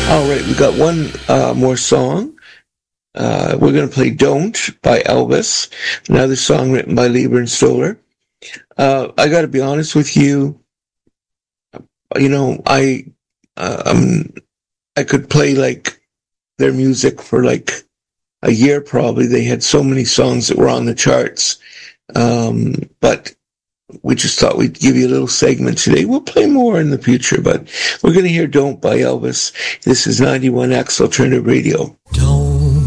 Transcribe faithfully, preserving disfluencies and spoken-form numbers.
All right, we got one uh, more song. Uh, we're going to play Don't by Elvis, another song written by Leiber and Stoller. Uh, I got to be honest with you. You know, I uh, um, I could play like their music for like a year probably. They had so many songs that were on the charts. Um, but we just thought we'd give you a little segment today. We'll play more in the future, but we're going to hear Don't by Elvis. This is ninety-one X Alternative Radio. Don't